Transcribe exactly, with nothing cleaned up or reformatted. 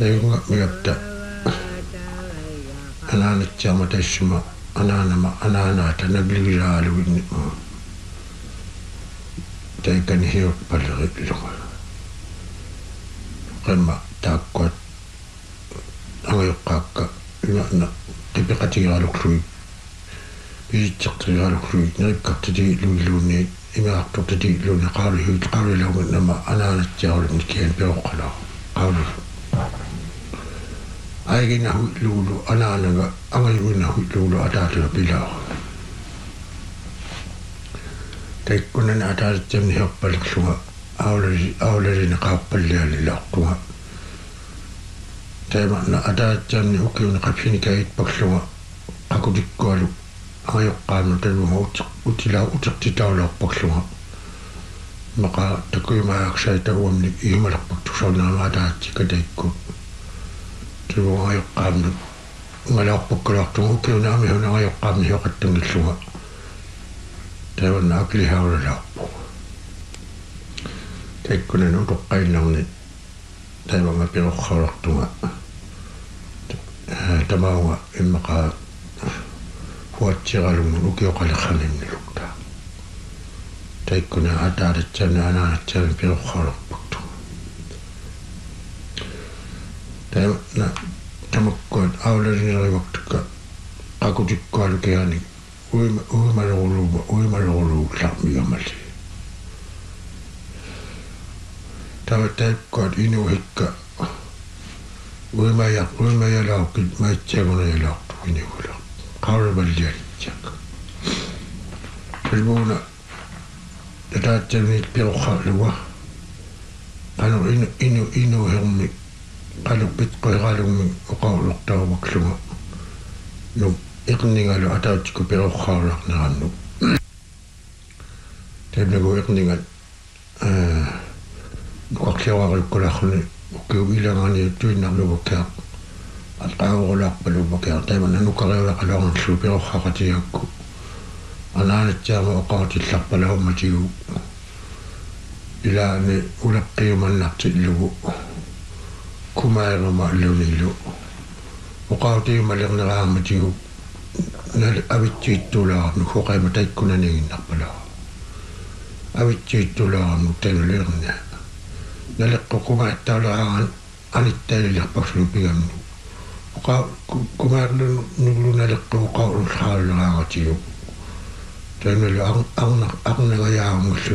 Tayunga miapta anana chama tashima anana ma anana tanagligalu ni taykan hiyo palrilunga qama taqat angayqaqqa ina qipqatigalukru biittaqtigalukru narikkaqtiti luiluni imaaqtortiti luni qaari qaari lawa nama anana chawlni kien peoqala qaari aigina hui lulu ananaga angayuna hui lulu atatla pilao taikkunan atat jamni happaluksunga awlari awlari na qappalliali laqtunga taima na atat jamni ukiuna qapsini kait paksunga qakudikkualu angayoqqaanu talunga utila utiqtitawla paksunga maqa takuyumaaqsaita uamni ihimalaqpaktusaunama atat sikataikku tuwa ayoqqaamnu ngalaaqpukkalaqtunga ukiuna amihuna angayoqqaamni hiqattangilluga tawanna akilihaulalaaqpu taikkunan utoqqainarni taivanga piroqqaulaqtunga tamaunga immaqa huatsiqalungun ukioqaliqqanimnilukta taikkuna ataaratsaana anaanatsaamin piroqqaulaqpuktu taivana tamakkuat aularineriwaktukka qakutikkualu kiani uima uimaloruluba uimalorulugu larmigamali tawa taikkuat inu hikka uimaya uimayalaukit maitsagunayalaaqtu inigula qaulaballialitsak pilbuuna tataatsani piroqqaaluwa qanu inu inu inu hermi qalupit qoiqaalugmi uqauluqtawakluga nu iqningalu atautsikku piroqqaulaqnerannu taimnagu iqningal nuqaqliawaqalukkulaqni ukiuilangani tuinnarluvakkeaq alqaavurulaaqpaluvakkeaq taimana nuqariulaqaluarnallu piroqqaqatiyakku anaanatsaama uqaratillaqpalaummatigu ilaani ulaqqiyumannartillugu kumaerama lunilu uqautiumalerneraammatigu nal avitsiittulaarnu huqaima taikkunaniginnarpalaa avitsiittulaarnu tanulerna naleqqu kumaattauleraagan anittailillerpaksulu pigamnu uqa kumaerlu nullu naleqqu uqaululhaalleraagatigu tanulu arnagayaaungullu